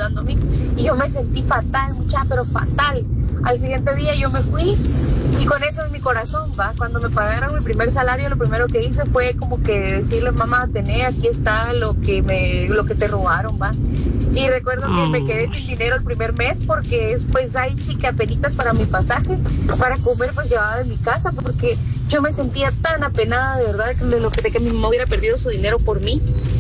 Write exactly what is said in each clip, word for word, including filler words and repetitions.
ayudando a mí. Y yo me sentí fatal, mucha, pero fatal. Al siguiente día yo me fui y con eso en mi corazón, va. Cuando me pagaron mi primer salario, lo primero que hice fue como que decirle, mamá, tené, aquí está lo que me, lo que te robaron, va. Y recuerdo que me quedé sin dinero el primer mes porque pues ahí sí que apenitas para mi pasaje, para comer pues llevaba de mi casa, porque yo me sentía tan apenada de verdad de, lo que, de que mi mamá hubiera perdido su dinero por mí.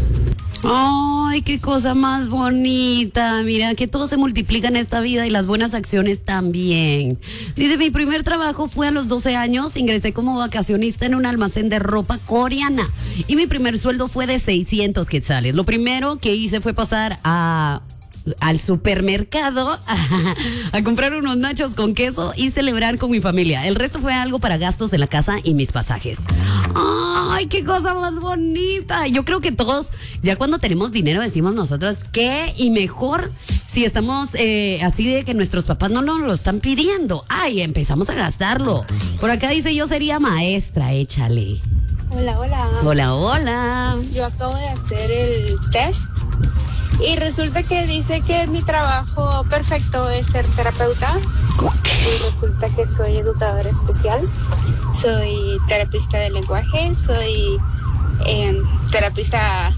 Ay, qué cosa más bonita. Mira, que todo se multiplica en esta vida y las buenas acciones también. Dice, mi primer trabajo fue a los doce años. Ingresé como vacacionista en un almacén de ropa coreana. Y mi primer sueldo fue de seiscientos quetzales. Lo primero que hice fue pasar a... al supermercado a, a comprar unos nachos con queso y celebrar con mi familia. El resto fue algo para gastos de la casa y mis pasajes. ¡Ay, qué cosa más bonita! Yo creo que todos, ya cuando tenemos dinero, decimos nosotros, ¿qué? Y mejor si estamos eh, así de que nuestros papás no nos lo están pidiendo. ¡Ay, empezamos a gastarlo! Por acá dice, yo sería maestra, échale. Hola, hola. Hola, hola. Yo acabo de hacer el test y resulta que dice que mi trabajo perfecto es ser terapeuta. Y resulta que soy educadora especial, soy terapista de lenguaje, soy eh, terapista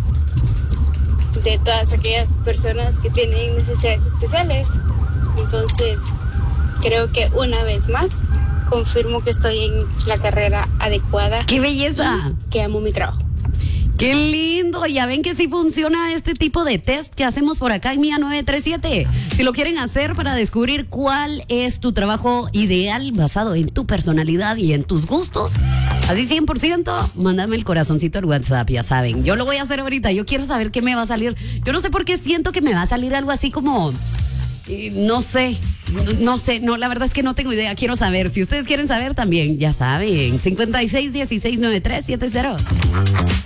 de todas aquellas personas que tienen necesidades especiales. Entonces, creo que una vez más confirmo que estoy en la carrera adecuada. ¡Qué belleza! Que amo mi trabajo. ¡Qué lindo! Ya ven que sí funciona este tipo de test que hacemos por acá en Mía nueve tres siete. Si lo quieren hacer para descubrir cuál es tu trabajo ideal basado en tu personalidad y en tus gustos, así cien por ciento, mándame el corazoncito al WhatsApp, ya saben. Yo lo voy a hacer ahorita, yo quiero saber qué me va a salir. Yo no sé por qué siento que me va a salir algo así como... No sé, no, no sé, no, la verdad es que no tengo idea, quiero saber. Si ustedes quieren saber también, ya saben, cincuenta y seis dieciséis noventa y tres setenta.